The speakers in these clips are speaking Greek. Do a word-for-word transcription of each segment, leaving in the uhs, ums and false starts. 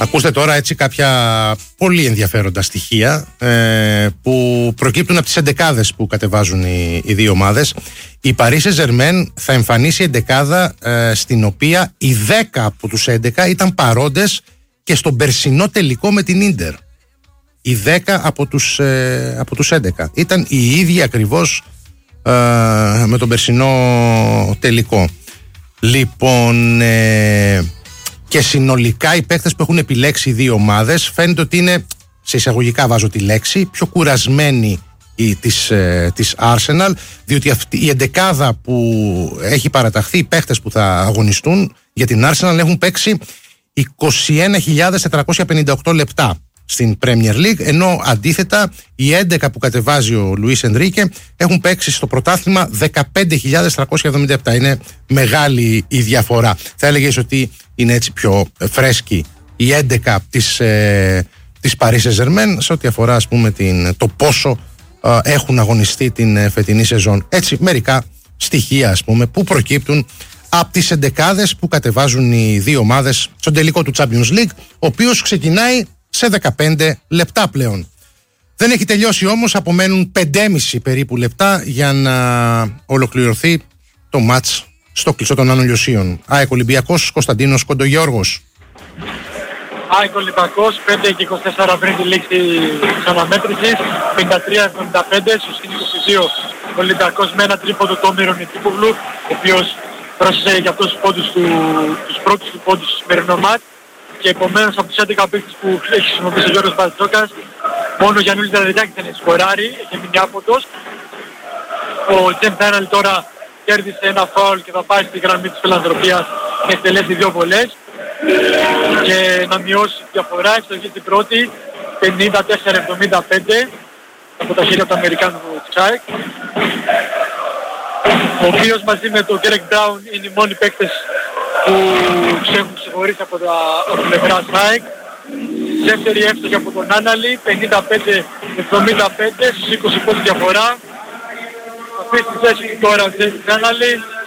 Ακούστε τώρα έτσι κάποια πολύ ενδιαφέροντα στοιχεία ε, που προκύπτουν από τις εντεκάδες που κατεβάζουν οι, οι δύο ομάδες. Η Paris Saint-Germain θα εμφανίσει εντεκάδα ε, στην οποία οι δέκα από τους έντεκα ήταν παρόντες και στον περσινό τελικό με την Ίντερ. Οι δέκα από τους, ε, από τους έντεκα ήταν οι ίδιοι ακριβώς ε, με τον περσινό τελικό. Λοιπόν, ε, και συνολικά οι παίκτες που έχουν επιλέξει οι δύο ομάδες φαίνεται ότι είναι, σε εισαγωγικά βάζω τη λέξη, πιο κουρασμένοι η, της, ε, της Arsenal, διότι αυτή η εντεκάδα που έχει παραταχθεί, οι παίκτες που θα αγωνιστούν για την Arsenal έχουν παίξει είκοσι ένα χιλιάδες τετρακόσια πενήντα οκτώ λεπτά στην Premier League, ενώ αντίθετα οι έντεκα που κατεβάζει ο Λουίς Ενρίκε έχουν παίξει στο πρωτάθλημα δεκαπέντε χιλιάδες τριακόσια εβδομήντα επτά. Είναι μεγάλη η διαφορά. Θα έλεγες ότι είναι έτσι πιο φρέσκοι οι έντεκα της, ε, της Paris Saint-Germain σε ό,τι αφορά, ας πούμε, την, το πόσο ε, έχουν αγωνιστεί την ε, φετινή σεζόν. Έτσι μερικά στοιχεία, ας πούμε, που προκύπτουν από τις εντεκάδες που κατεβάζουν οι δύο ομάδες στον τελικό του Champions League, ο οποίος ξεκινάει σε δεκαπέντε λεπτά πλέον. Δεν έχει τελειώσει όμως, απομένουν πεντέμισι περίπου λεπτά για να ολοκληρωθεί το μάτς στο κλειστό των Άνω Λιωσίων. ΑΕΚ Ολυμπιακός, Κωνσταντίνος Κοντογιώργος. ΑΕΚ Ολυμπιακός, πέντε και είκοσι τέσσερα πριν τη λήξη της αναμέτρησης, πενήντα τρία εβδομήντα πέντε, στους είκοσι δύο Ολυμπιακός με ένα τρίποντο του Όμηρον Νιτζίπογλου, ο οποίος πρόσθεσε για αυτούς τους πόντους του, τους πρώτους του πόντους του σημερινό μάτς. Και επομένως από τους έντεκα παίκτες που έχει χρησιμοποιήσει ο Γιώργος Μπαρτζόκας, μόνο ο Γιαννούλης Δαρδετάκης δεν έχει σκοράρει, έχει μείνει άποντος. Ο Τζέμ Θάναλ τώρα κέρδισε ένα φάουλ και θα πάει στη γραμμή της φιλανθρωπίας και εκτελέσει δύο βολές. Και να μειώσει τη διαφορά, εξοχή στην πρώτη, πενήντα τέσσερα εβδομήντα πέντε από τα χέρια του Αμερικάνου Τσάικ, ο οποίος μαζί με τον Γκέρεκ Μπράουν είναι οι μόνοι παίκτες που έχουν ξεχωρίσει από τα πλευρά ΣΑΕΚ. Δεύτερη εύστοχη από τον Άναλη, πενήντα πέντε εβδομήντα πέντε στους είκοσι πόντους διαφορά. Θα αφήσει τη θέση του τώρα ο Τζέιμς Άναλη,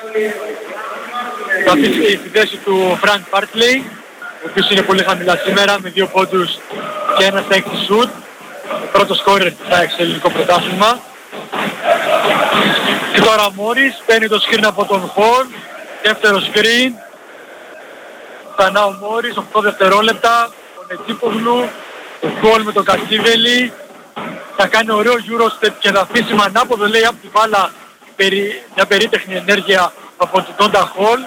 θα αφήσει τη θέση του Φρανκ Πάρτλεϊ, ο οποίος είναι πολύ χαμηλά σήμερα με δύο πόντους και ένα στα έξι σουτ, ο πρώτος σκόρερ της ΣΑΕΚ σε ελληνικό πρωτάθλημα. Και τώρα ο Μόρις παίρνει το σκριν από τον Χολ, δεύτερο σκριν. Ξανά ο Μόρις, οκτώ δευτερόλεπτα, ο Νετζίπογλου, ο Χολ με τον Κασίβελη, θα κάνει ωραίο Eurostep και θα αφήσει με ανάποδο, λέει, από την μπάλα περί, μια περίτεχνη ενέργεια από τον Τόντα Χολ.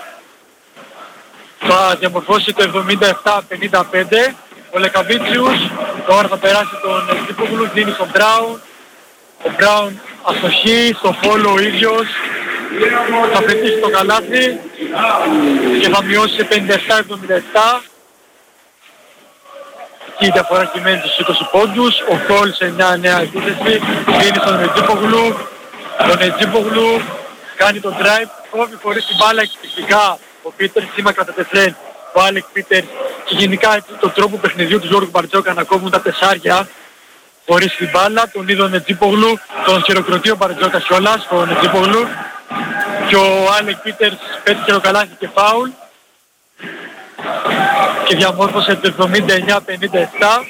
Θα διαμορφώσει το εβδομήντα επτά πενήντα πέντε, ο Λεκαβίτσιους, τώρα θα περάσει τον Νετζίπογλου, δίνει στον Μπράουν, ο Μπράουν αστοχή, στο φόλο ο ίδιος, θα πετύχει το καλάθι και θα μειώσει σε πενήντα επτά εβδομήντα επτά. Εκεί η διαφορά κυμαίνει στους είκοσι πόντους. Ο Χολ σε μια νέα επίθεση δίνει στον Νετζίπογλου. Ο Νετζίπογλου κάνει τον drive, κόβει χωρίς την μπάλα εκπληκτικά ο Πίτερ, σήμα κατά τεσσέν ο Άλεκ Πίτερ και γενικά το τρόπο παιχνιδιού του Γιώργου Μπαρτζόκα να κόβουν τα τεσσάρια χωρίς την μπάλα. Τον είδε ο Νετζίπογλου, τον χειροκροτεί ο Μπαρτζόκας κιόλας, ο Νετζίπογλου, και ο Άλεκ Πίτερς πέτυχε το καλάθι και φάουλ και διαμόρφωσε το εβδομήντα εννιά πενήντα επτά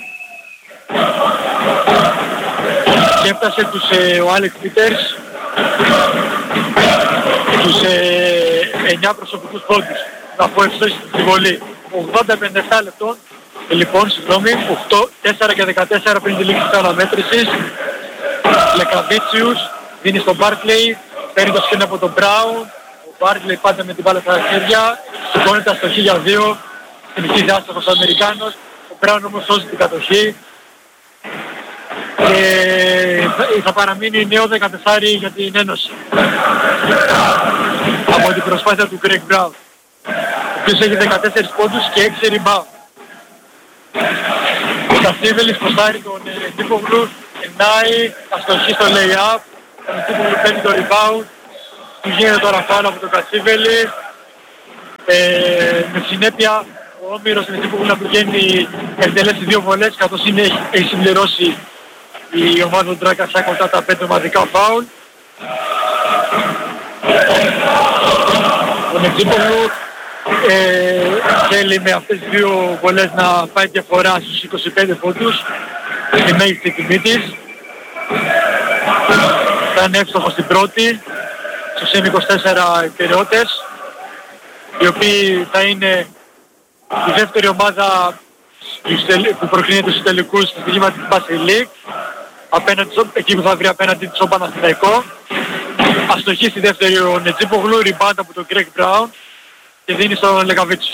και έφτασε τους, ε, ο Άλεκ Πίτερς τους ε, εννιά προσωπικούς πόντους να πω ευθύς στη βολή ογδόντα πενήντα επτά λεπτών. Λοιπόν, συγγνώμη, οκτώ, τέσσερα και δεκατέσσερα πριν τη λήξη της αναμέτρησης. Λεκαβίτσιους δίνει στον Μπάρκλεϊ, παίρνει το σκριν από τον Μπράουν. Ο Μπάρκλεϊ πάντα με την μπάλα στα χέρια, σηκώνεται αστοχή για δύο, συνεχίζει άστοχος ο Αμερικάνος. Ο Μπράουν όμως σώζει την κατοχή και θα παραμείνει νέο δεκατέσσερα για την Ένωση από την προσπάθεια του Γκρέγκ Μπράουν, ο οποίος έχει δεκατέσσερις πόντους και έξι rebound. Ο Κασίβελης προστάρει τον Νετζίπογλου, εννάει, αστοχή στο lay-up, ο Νετζίπογλου παίρνει το rebound, του γίνεται τώρα φάουλ από τον Κασίβελη, ε, με συνέπεια ο Όμηρος Νετζίπογλου να πηγαίνει να εκτελέσει δύο βολές, καθώς είναι, έχει, έχει συμπληρώσει η ομάδα του Ντράκα σαν κοντά τα πέντε ομαδικά φάουλ. Ο Νετζίπογλου Ε, θέλει με αυτές τις δύο βολές να πάει διαφορά στους είκοσι πέντε πόντους στη μέγιστη τιμή της. Θα είναι εύστοχο στην πρώτη, στους συν είκοσι τέσσερα οι Πειραιώτες, οι οποίοι θα είναι η δεύτερη ομάδα που προκρίνεται στους τελικούς της διλήμματης Basilic, απέναντι, εκεί που θα βρει απέναντι στον Παναθηναϊκό. Αστοχή στη δεύτερη ο Νετζίπογλου, rebound από τον Greg Brown και δίνει στον Λεκαβίτσιους.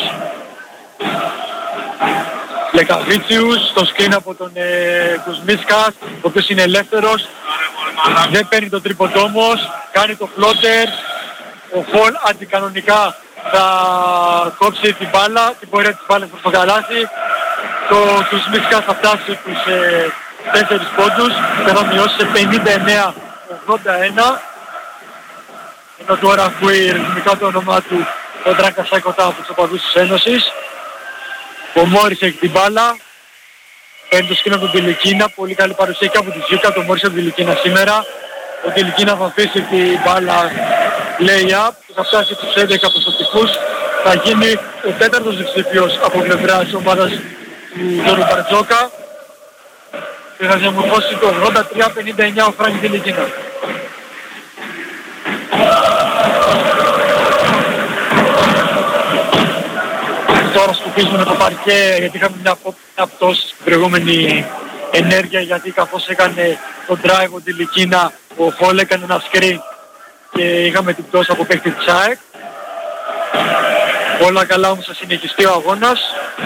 Λεκαβίτσιους, το screen από τον ε, Κουσμίσκας, ο οποίος είναι ελεύθερος, δεν παίρνει το τρίποντο όμως, κάνει το floater, ο Φολ αντικανονικά θα κόψει την μπάλα, την πορεία της μπάλας προς το καλάθι, το Κουσμίσκας θα φτάσει τους ε, τέσσερις πόντους και θα μειώσει σε πενήντα εννέα ογδόντα ένα, ενώ τώρα ακούει ρυθμικά το όνομά του ο Ντράκα Σάκοτα από τους οπαδούς της Ένωσης. Ο Μόρις έχει την μπάλα, παίρνει το σκήνο από τον Τιλικίνα, πολύ καλή παρουσία και από τη Ζιούκα, το Μόρις από τον Τιλικίνα σήμερα. Ο Τιλικίνα θα αφήσει την μπάλα lay-up, θα φτάσει τους έντεκα προστατικούς, θα γίνει ο τέταρτος διψήφιος από πλευράς της ομάδας του Γιώργου Μπαρτζόκα και θα διαμορφώσει το ογδόντα τρία πενήντα εννέα ο Φράνκι Τιλικίνα. Τώρα σκουπίζουμε το παρκέ γιατί είχαμε μια, μια πτώση στην προηγούμενη ενέργεια, γιατί καθώς έκανε τον drive ο Τιλικίνα, ο Φόλ έκανε ένα screen και είχαμε την πτώση από παίκτη της ΑΕΚ. Όλα καλά όμως θα συνεχιστεί ο αγώνας.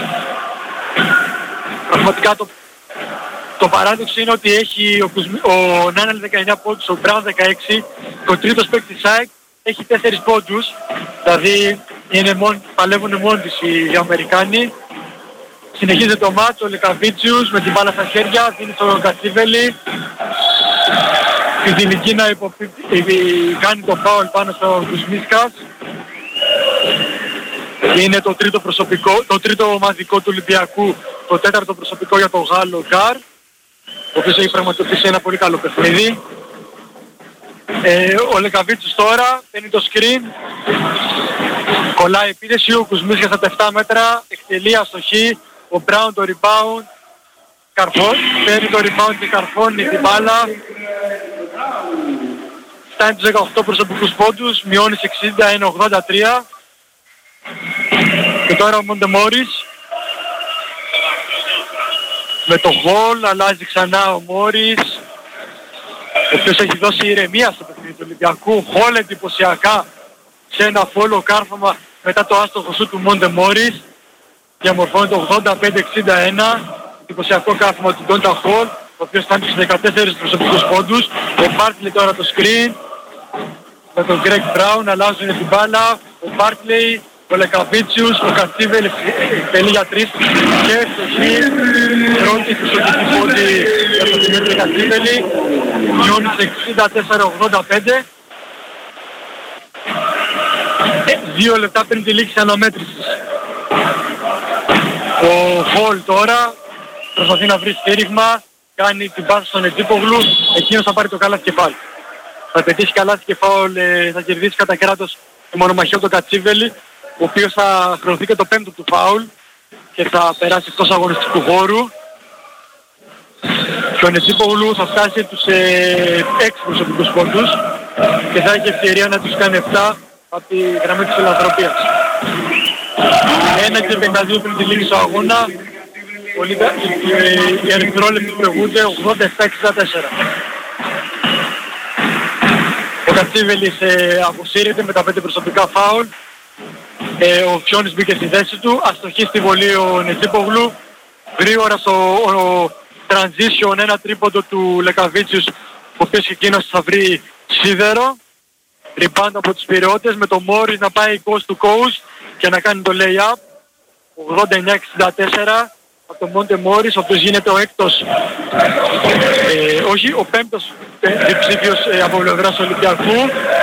Πραγματικά το, το παράδοξο είναι ότι έχει ο, ο Νάναλ δεκαεννέα πόντους, ο Μπράουν δεκαέξι και ο τρίτος παίκτης της ΑΕΚ έχει τέσσερις πόντους, δηλαδή είναι μόν, παλεύουν μόνοι τους οι Αμερικάνοι. Συνεχίζεται το μάτς, ο Λεκαβίτσιους με την μπάλα στα χέρια, δίνει στον Κατσίβελη. Η Τιλικίνα κάνει το φάουλ πάνω στο Κουσμίσκας. Είναι το τρίτο προσωπικό, το τρίτο ομαδικό του Ολυμπιακού, το τέταρτο προσωπικό για τον Γάλλο Γκάρ, ο οποίος έχει πραγματοποιήσει ένα πολύ καλό παιχνίδι. Ε, ο Λεκαβίτσιος τώρα παίρνει το screen, κολλάει επίδεση, ο Κουσμίσκας στα επτά μέτρα, εκτελεί αστοχή, ο Μπράουν το rebound, καρφών, παίρνει το rebound και καρφώνει την μπάλα, φτάνει τους δεκαοκτώ προσωπικούς πόντους, μειώνει σε εξήντα ένα ογδόντα τρία και τώρα ο Μοντε Μόρις με το goal αλλάζει ξανά ο Μόρις, ο οποίος έχει δώσει ηρεμία στο παιχνίδι του Ολυμπιακού, χόλ εντυπωσιακά σε ένα φόλο κάρφωμα μετά το άστοχο σου του Μοντε Μόρις, διαμορφώνει το ογδόντα πέντε εξήντα ένα, εντυπωσιακό κάρφωμα του Ντόντα Χολ, ο οποίος φτάνει στους δεκατέσσερις προσωπικούς πόντους. Ο Μπάρτλεϊ τώρα το screen με τον Greg Brown, αλλάζουν την μπάλα, ο Μπάρτλεϊ, ο Λεκαβίτσιους, ο Κατσίβελ εκτελεί για τρεις και στοχή πρώτη προσωπική πόντη για τον Δημήτρη Κατσίβελη, μειώνει σε εξήντα τέσσερα ογδόντα πέντε. Δύο λεπτά πριν τη λήξη αναμέτρησης. Ο Χολ τώρα προσπαθεί να βρει στήριγμα, κάνει την πάσα στον Ετζίπογλου, εκείνος θα πάρει το καλάθι κεφάλι. Θα πετύχει καλάθι κεφάλι, θα κερδίσει κατά κράτος το μονομαχιό του Κατσίβελη, ο οποίος θα χρεωθεί και το πέμπτο του φάουλ και θα περάσει εκτός αγωνιστικού χώρου. Και ο Νετζίπογλου θα φτάσει τους ε, έξι προσωπικούς πόντους και θα έχει ευκαιρία να τους κάνει επτά από τη γραμμή της φιλανθρωπίας. ένα και πενήντα δύο πριν τη λήξη του αγώνα, οι ερυθρόλεπτοι προηγούνται ογδόντα επτά εξήντα τέσσερα. Ο Κατσίβελης ε, αποσύρεται με τα πέντε προσωπικά φάουλ. Ε, ο Φιόνης μπήκε στη θέση του, αστοχή στη βολή ο Νετζίπογλου. Γρήγορα στο ο, transition ένα τρίποντο του Λεκαβίτσιους, ο οποίος και εκείνος θα βρει σίδερο. Rebound από τους Πειραιώτες με τον Μόρις να πάει coast to coast και να κάνει το lay-up. ογδόντα εννέα εξήντα τέσσερα από τον Μοντε Μόρις, ο οποίος γίνεται ο έκτος, ε, όχι, ο πέμπτος διψήφιος ε, από πλευράς Ολυμπιακού.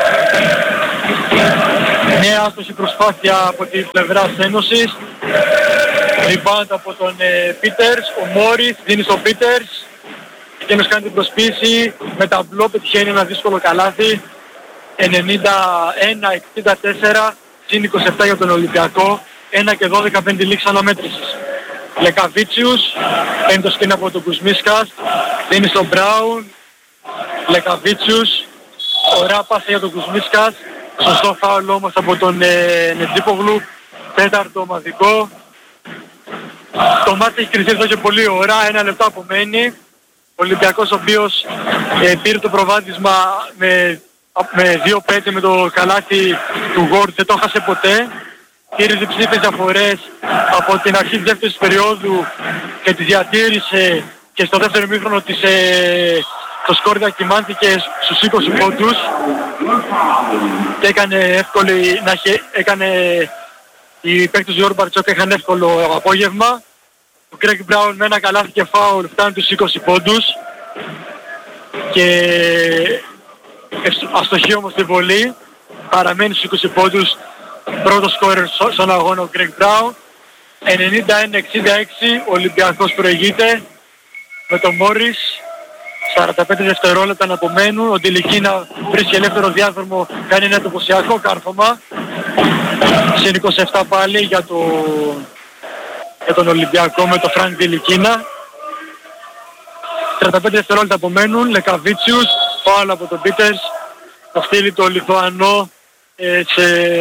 Νέα άστοχη προσπάθεια από την πλευρά της Ένωσης. Rebound από τον ε, Πίτερς, ο Μόρις δίνει στον Πίτερς. Εκείνος κάνει την προσποίηση, με ταμπλό πετυχαίνει ένα δύσκολο καλάθι. ενενήντα ένα εξήντα τέσσερα συν είκοσι επτά για τον Ολυμπιακό, ένα και δώδεκα πέντε λήξη αναμέτρησης. Λεκαβίτσιους, παίρνει το σκηνή από τον Κουσμίσκας, δίνει στον Μπράουν, Λεκαβίτσιους, ωραία πάσα για τον Κουσμίσκας, σωστό φάουλ όμως από τον ε, Νετζίπογλου, τέταρτο ομαδικό. Το μάτι έχει κρυθεί εδώ και πολλή ώρα, ένα λεπτό απομένει. Ο Ολυμπιακός ο οποίος ε, πήρε το προβάδισμα με, με δύο πέντε με το καλάθι του Γόρτ, δεν το χάσε ποτέ. Πήρε διψήφιες διαφορές από την αρχή της δεύτερης περίοδου και τις διατήρησε και στο δεύτερο ημίχρονο της ε, το σκόρ διακυμάνθηκε στους είκοσι πόντους και έκανε εύκολη, να είχε, έκανε οι παίκτες του Γιώργου Μπαρτσόκα είχαν εύκολο απόγευμα. Ο Γκρέγκ Μπράουν με ένα καλάθι και φάουλ φτάνει τους είκοσι πόντους και αστοχή όμως την βολή, παραμένει στους είκοσι πόντους, πρώτος σκόρερ στον αγώνα ο Γκρέγκ Μπράουν. ενενήντα ένα εξήντα έξι ο Ολυμπιακός προηγείται με τον Μόρις, σαράντα πέντε δευτερόλεπτα να απομένουν. Ο Ντιλικίνα βρίσκει ελεύθερο διάδρομο, κάνει ένα εντυπωσιακό κάρφωμα, συν είκοσι επτά πάλι για, το, για τον Ολυμπιακό με τον Φρανκ Ντιλικίνα. τριάντα πέντε δευτερόλεπτα απομένουν. Λεκαβίτσιους, πάλι από τον Πίτερς, το στείλει το Λιθουανό ε, σε...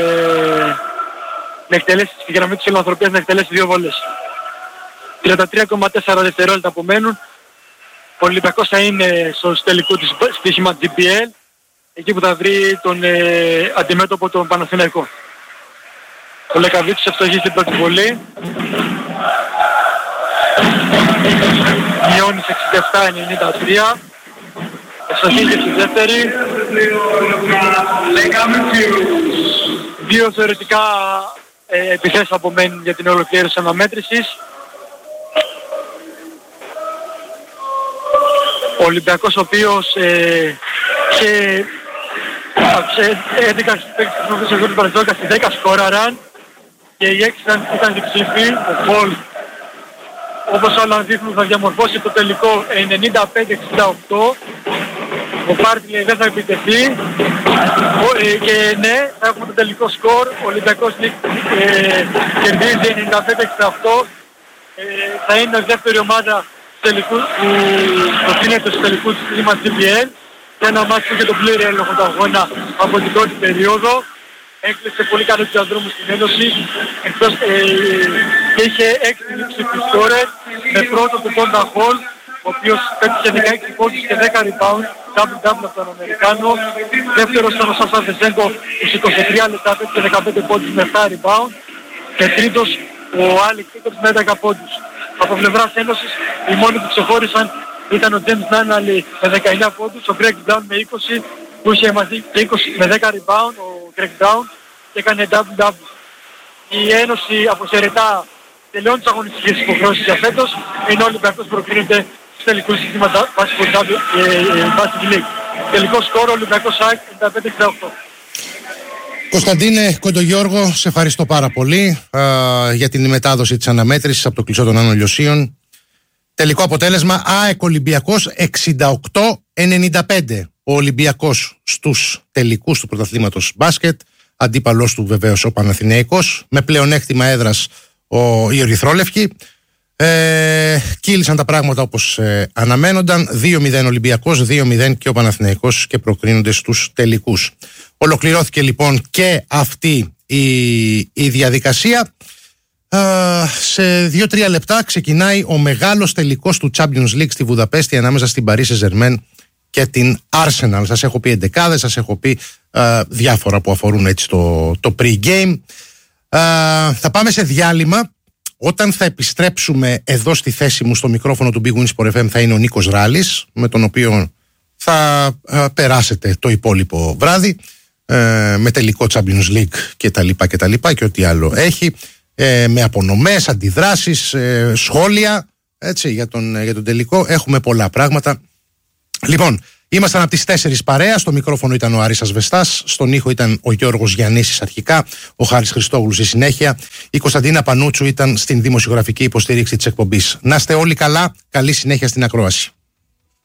να εκτελέσει στη γραμμή της φιλανθρωπίας, να εκτελέσει δύο βόλες. τριάντα τρία κόμμα τέσσερα δευτερόλεπτα απομένουν. Ο Ολυμπιακός θα είναι στο τελικό της στοίχημα τζι πι ελ, εκεί που θα βρει τον ε, αντιμέτωπο τον Παναθηναϊκό. Ο Λεκαβίτσιος ευστοχεί στην πρώτη βολή. Μειώνει σε εξήντα επτά ενενήντα τρία. Ευστοχεί και στη δεύτερη. Δύο θεωρητικά ε, επιθέσεις απομένουν για την ολοκλήρωση αναμέτρησης. Ο Ολυμπιακός ο οποίος ε, και έντεκα παίκτες του Μπαρτζόκα στις δέκα σκόραραν και οι έξι ήταν, ήταν διψήφοι. Ο Πολ, όπως όλα δείχνουν, θα διαμορφώσει το τελικό ενενήντα πέντε εξήντα οκτώ. Ο Πάρτιλε δεν θα επιτεθεί ε, και ναι, θα έχουμε το τελικό σκορ. Ο Ολυμπιακός ε, κερδίζει ενενήντα πέντε εξήντα οκτώ. Ε, θα είναι η δεύτερη ομάδα τελικού, που προτείνεται στο τελικό του κλίμα τζι πι ελ και ένα μάτι και τον πλήρη έλεγχο του αγώνα από την πρώτη περίοδο. Έκλεισε πολύ καλό τους διαδρόμους στην Ένωση, εκτός, ε, και είχε έξι ψηφίς σκόρερ με πρώτο τον Τόντα Χολ, ο οποίος πέτυχε δεκαέξι πόντους και δέκα rebound, double-double από τον Αμερικάνο. Δεύτερος ήταν ο Σάσα Βεζέγκο, στους είκοσι τρία λεπτά πέτυχε δεκαπέντε πόντους με επτά rebound και τρίτος ο Άλεξ Πίτερς με έντεκα πόντους. Από πλευράς Ένωσης οι μόνοι που ξεχώρισαν ήταν ο James Nunley με δεκαεννιά πόντους, ο Greg Brown με είκοσι, που είχε μαζί και είκοσι με δέκα rebound ο Greg Brown και έκανε double-double. Η Ένωση αποχαιρετά, τελειώνει τις αγωνιστικές υποχρεώσεις για φέτος, ενώ ο Ολυμπιακός προκρίνεται στους τελικούς συστήματα Basketball League. Τελικό σκόρο Ολυμπιακός ΑΕΚ ενενήντα πέντε εξήντα οκτώ. Κωνσταντίνε Κοντογιώργο, σε ευχαριστώ πάρα πολύ α, για την μετάδοση της αναμέτρησης από το κλεισό των Άνω Λιωσίων. Τελικό αποτέλεσμα ΑΕΚ Ολυμπιακός εξήντα οκτώ ενενήντα πέντε. Ο Ολυμπιακός στους τελικούς του πρωταθλήματος μπάσκετ, αντίπαλός του βεβαίως ο Παναθηναϊκός, με πλεονέκτημα έδρας ο, οι Ερυθρόλευκοι. Ε, κύλησαν τα πράγματα όπως ε, αναμένονταν. δύο μηδέν Ολυμπιακός, δύο μηδέν και ο Παναθηναϊκός και προκρίνονται στους τελικούς. Ολοκληρώθηκε λοιπόν και αυτή η, η διαδικασία. Ε, σε δύο τρία λεπτά ξεκινάει ο μεγάλος τελικός του Champions League στη Βουδαπέστη ανάμεσα στην Paris Saint-Germain και την Arsenal. Σας έχω πει εντεκάδες, σας έχω πει ε, διάφορα που αφορούν έτσι το, το pre-game. Ε, θα πάμε σε διάλειμμα. Όταν θα επιστρέψουμε εδώ στη θέση μου στο μικρόφωνο του Big Win Sport εφ εμ θα είναι ο Νίκος Ράλης, με τον οποίο θα ε, περάσετε το υπόλοιπο βράδυ ε, με τελικό Champions League και τα λοιπά και τα λοιπά και ό,τι άλλο έχει, ε, με απονομές, αντιδράσεις, ε, σχόλια έτσι, για, τον, για τον τελικό. Έχουμε πολλά πράγματα. Λοιπόν, ήμασταν από τις τέσσερις παρέα. Στο μικρόφωνο ήταν ο Άρης Ασβεστάς, στον ήχο ήταν ο Γιώργος Γιαννίσης αρχικά, ο Χάρης Χριστόγλου στη συνέχεια, η Κωνσταντίνα Πανούτσου ήταν στην δημοσιογραφική υποστήριξη της εκπομπής. Να είστε όλοι καλά, καλή συνέχεια στην ακρόαση.